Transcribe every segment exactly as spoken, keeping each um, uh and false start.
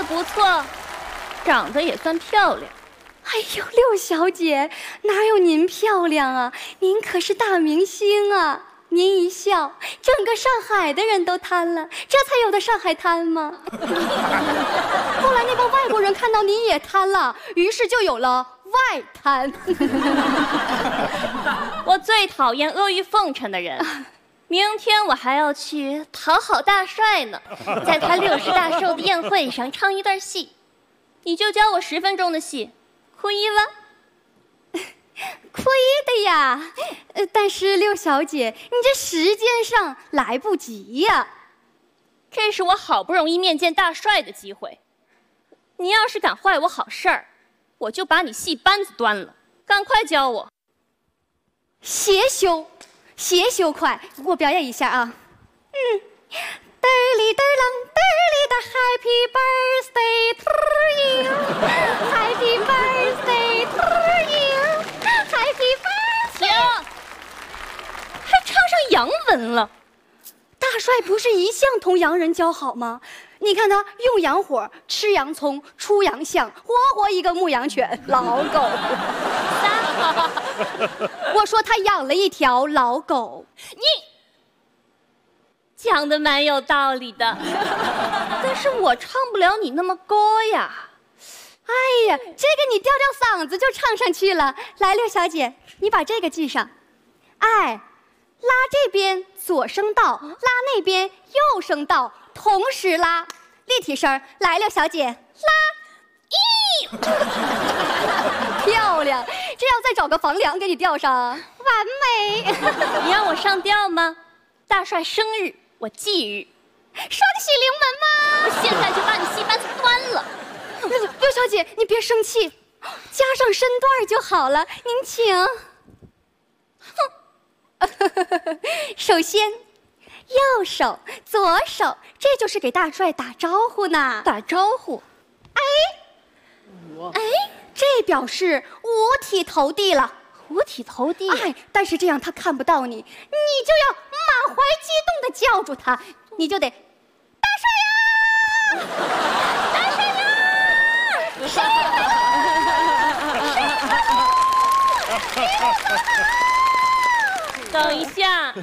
不错，长得也算漂亮。 哎呦，六小姐，哪有您漂亮啊？您可是大明星啊！您一笑，整个上海的人都瘫了，这才有的上海滩吗？后来那帮外国人看到您也瘫了，于是就有了外滩。 我最讨厌阿谀奉承的人。明天我还要去讨好大帅呢，在他六十大寿的宴会上唱一段戏，你就教我十分钟的戏，可以吗？ 可以的呀，呃，但是六小姐，你这时间上来不及呀。 这是我好不容易面见大帅的机会，你要是敢坏我好事儿，我就把你戏班子端了。赶快教我。 邪修，邪修快，我表演一下啊。嗯，嘚里嘚啷嘚里的 Happy birthday to you， Happy birthday to you。Happy birthday！ 停，还唱上洋文了。 大帅不是一向同洋人交好吗？你看他用洋火吃洋葱出洋相，活活一个牧羊犬老狗。我说他养了一条老狗。 你讲的蛮有道理的，但是我唱不了你那么高呀。 哎呀，这个你吊吊嗓子就唱上去了。来，六小姐，你把这个记上。哎，拉这边左声道，拉那边右声道，同时拉，立体声。来，六小姐，拉，咦，漂亮！这要再找个房梁给你吊上，完美。 你让我上吊吗？大帅生日，我忌日。 双喜临门吗？ 我现在就把你戏班子端了。 六六小姐，你别生气，加上身段就好了。您请。哼，首先，右手、左手，这就是给大帅打招呼呢。 打招呼。 哎，哎，这表示五体投地了。 五体投地。 哎，但是这样他看不到你，你就要满怀激动地叫住他，你就得，大帅呀！大帅呀！谁等一下，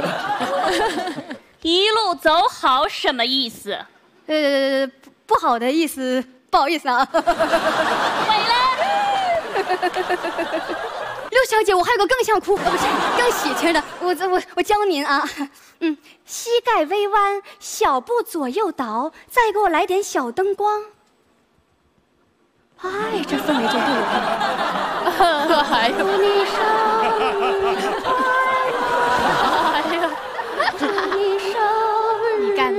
一路走好什么意思？ 呃，不不好的意思，不好意思啊。 回来， 六小姐，我还有个更想哭，呃，不是更喜庆的，我我我教您啊，嗯，膝盖微弯，小步左右倒，再给我来点小灯光。哎，这氛围就对了。 还有你生日快乐！ 哎呀， 祝你生日快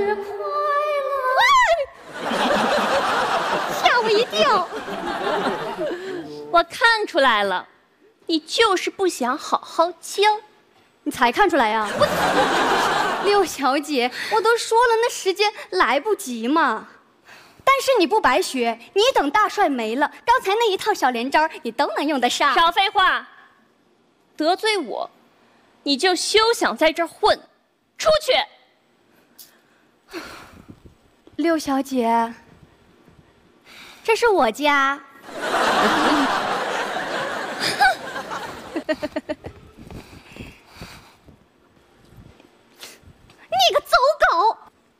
乐！吓我一跳。 我看出来了，你就是不想好好教。 你才看出来呀？六小姐，我都说了，那时间来不及嘛。但是你不白学，你等大帅没了，刚才那一套小连招你都能用得上。 少废话，得罪我，你就休想在这儿混，出去！ 六小姐，这是我家。你个走狗！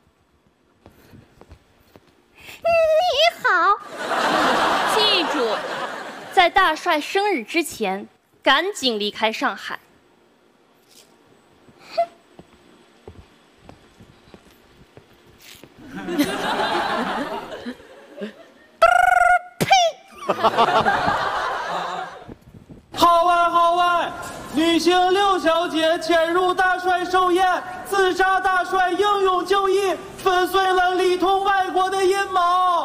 你好， 记住，在大帅生日之前，赶紧离开上海。 号外号外！女星六小姐潜入大帅寿宴，刺杀大帅，英勇就义，粉碎了里通外国的阴谋。